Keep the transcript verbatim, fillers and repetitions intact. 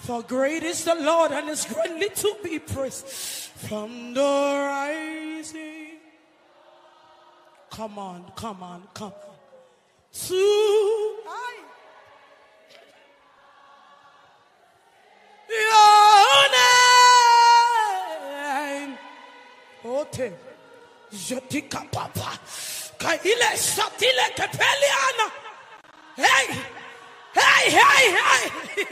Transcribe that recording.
For great is the Lord and is greatly to be praised. From the rising. Come on, come on, come on. To your name. Ote. Jotika papa. Kaile satile kepeliana. Hey. Hey, hey, hey.